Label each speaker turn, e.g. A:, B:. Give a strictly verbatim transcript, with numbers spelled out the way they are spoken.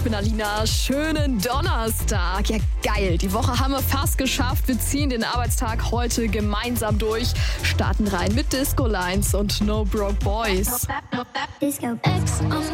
A: ich bin Alina. Schönen Donnerstag. Ja, geil. Die Woche haben wir fast geschafft. Wir ziehen den Arbeitstag heute gemeinsam durch. Starten rein mit Disco Lines und No Broke Boys.
B: Disco X